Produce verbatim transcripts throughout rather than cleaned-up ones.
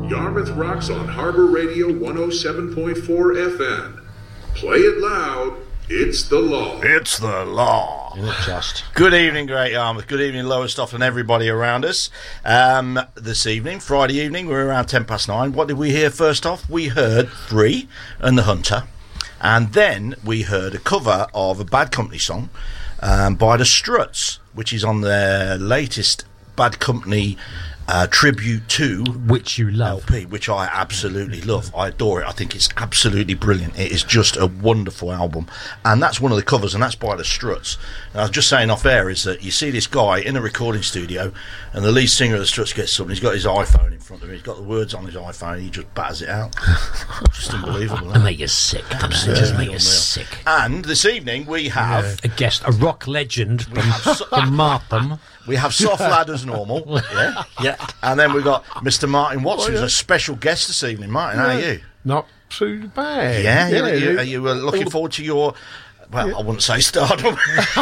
Yarmouth rocks on Harbour Radio one oh seven point four F M. Play it loud. It's the law. It's the law. Not just. Good evening, Great Yarmouth. Good evening, Lowestoft, and everybody around us. Um, this evening, Friday evening, we're around ten past nine. What did we hear first off? We heard Free and the Hunter. And then we heard a cover of a Bad Company song um, by the Struts, which is on their latest Bad Company uh, tribute to which you love, L P, which I absolutely love. I adore it. I think it's absolutely brilliant. It is just a wonderful album, and that's one of the covers, and that's by the Struts. And I was just saying off air is that you see this guy in a recording studio, and the lead singer of the Struts gets something. He's got his iPhone in front of him. He's got the words on his iPhone. And he just batters it out. Just unbelievable. It make you sick. Absolutely, just make you sick. And this evening we have yeah. a guest, a rock legend from, so- from Markham. We have Soft Lad as normal, yeah, yeah, and then we've got Mister Martin Watts, oh, yeah. who's a special guest this evening. Martin, yeah. How are you? Not too bad. Yeah, yeah. Are you, are you uh, looking forward to your? Well, yeah. I wouldn't say stardom.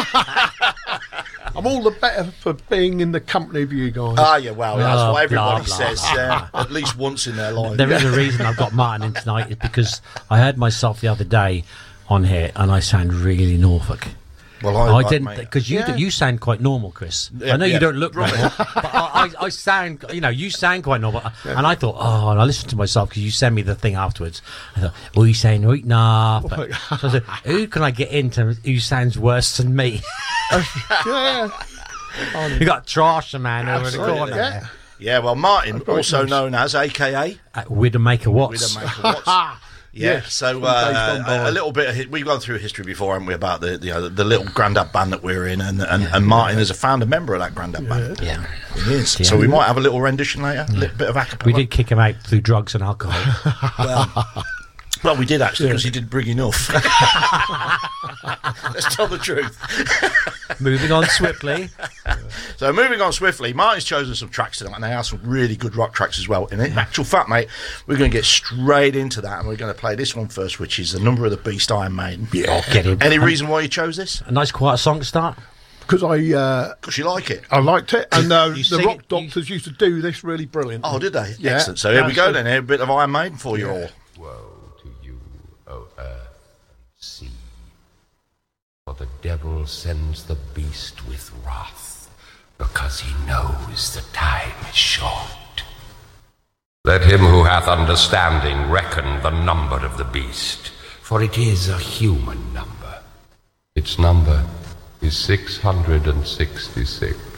I'm all the better for being in the company of you guys. Ah, yeah, well, that's oh, what everybody blah, blah. says uh, at least once in their life. There is a reason I've got Martin in tonight, is because I heard myself the other day on here, and I sound really Norfolk. Well, I, I didn't, because you yeah. you sound quite normal, Chris. Yeah, I know yeah. you don't look normal, but I, I, I sound, you know, you sound quite normal. Yeah. And I thought, oh, and I listened to myself because you sent me the thing afterwards. I thought, oh, you sound right, nah. But, so I said, who can I get into who sounds worse than me? yeah. You got Trasher Man over the corner. Yeah. yeah, well, Martin, also known as A K A uh, Widowmaker Watts. Widowmaker Watts. Yeah, yes, so uh, a, a little bit of, we've gone through history before, haven't we, about the the, you know, the little Grandad band that we're in, and and, yeah, and Martin yeah. is a founder member of that Grandad yeah. band. Yeah, he is. Yeah. So we might have a little rendition later, a little bit of acapella. We did kick him out through drugs and alcohol. well, well, we did actually, because yeah. he didn't bring enough. Let's tell the truth. Moving on swiftly. So moving on swiftly, Martin's chosen some tracks tonight, and they are some really good rock tracks as well. In actual fact, mate, we're going to get straight into that, and we're going to play this one first, which is The Number of the Beast, Iron Maiden. Yeah, oh, get him. Any reason why you chose this? A nice quiet song to start. Because I, because uh, you like it, I liked it, and uh, the Rock it, Doctors you... used to do this really brilliant. Oh, did they? Yeah. Excellent. So here we go then. Here, a bit of Iron Maiden for you all. Woe to you, O earth and sea, for the devil sends the beast with wrath, because he knows the time is short. Let him who hath understanding reckon the number of the beast, for it is a human number. Its number is six hundred and sixty-six.